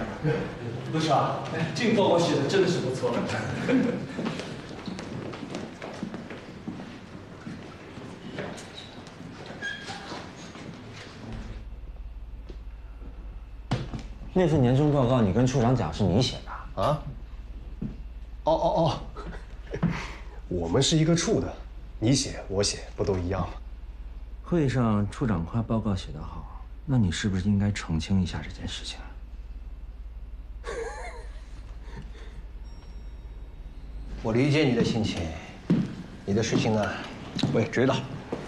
不是啊，这个报告写的真的是不错。 那份年终报告，你跟处长讲是你写的啊？哦，我们是一个处的，你写我写不都一样吗？ 会上处长夸报告写得好，那你是不是应该澄清一下这件事情？ 我理解你的心情，你的事情呢，我也知道。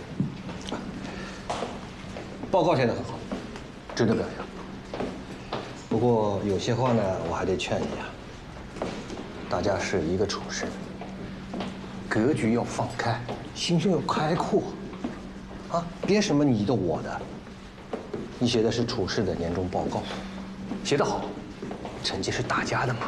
报告写得很好，值得表扬。不过有些话呢，我还得劝你啊。大家是一个处事，格局要放开，心胸要开阔，啊，别什么你的我的。你写的是处事的年终报告，写得好，成绩是大家的嘛。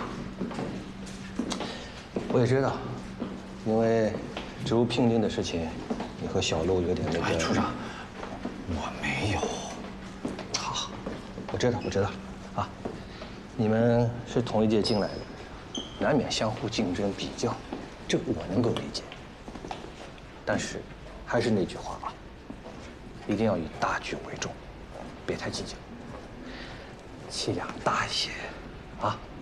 我也知道，因为职务聘定的事情，你和小陆有点那个。 哎，处长，我没有。 好，我知道，啊，你们是同一届进来的，难免相互竞争比较，这个我能够理解。但是，还是那句话啊，一定要以大局为重，别太计较，气量大一些，啊。